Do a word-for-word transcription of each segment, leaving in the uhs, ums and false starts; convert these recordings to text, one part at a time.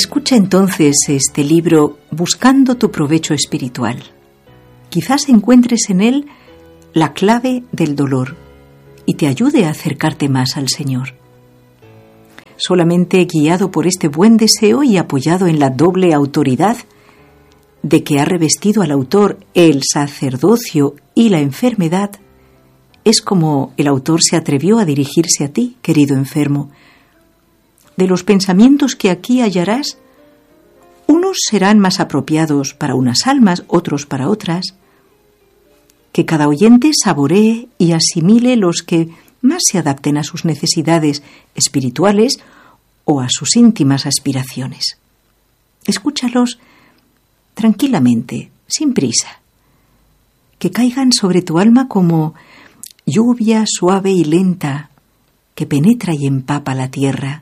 Escucha entonces este libro Buscando tu provecho espiritual. Quizás encuentres en él la clave del dolor y te ayude a acercarte más al Señor. Solamente guiado por este buen deseo y apoyado en la doble autoridad de que ha revestido al autor el sacerdocio y la enfermedad, es como el autor se atrevió a dirigirse a ti, querido enfermo. De los pensamientos que aquí hallarás, unos serán más apropiados para unas almas, otros para otras. Que cada oyente saboree y asimile los que más se adapten a sus necesidades espirituales o a sus íntimas aspiraciones. Escúchalos tranquilamente, sin prisa. Que caigan sobre tu alma como lluvia suave y lenta que penetra y empapa la tierra.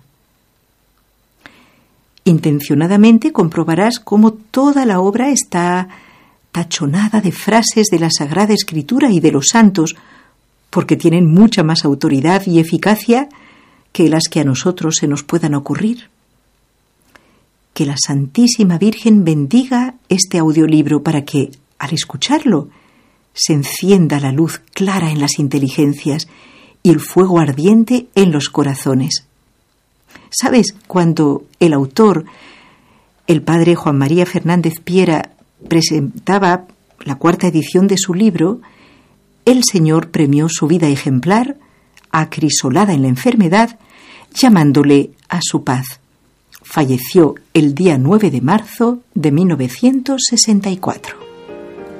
Intencionadamente comprobarás cómo toda la obra está tachonada de frases de la Sagrada Escritura y de los santos, porque tienen mucha más autoridad y eficacia que las que a nosotros se nos puedan ocurrir. Que la Santísima Virgen bendiga este audiolibro para que, al escucharlo, se encienda la luz clara en las inteligencias y el fuego ardiente en los corazones. ¿Sabes? Cuando el autor, el padre Juan María Fernández Piera, presentaba la cuarta edición de su libro, el Señor premió su vida ejemplar, acrisolada en la enfermedad, llamándole a su paz. Falleció el día nueve de marzo de mil novecientos sesenta y cuatro.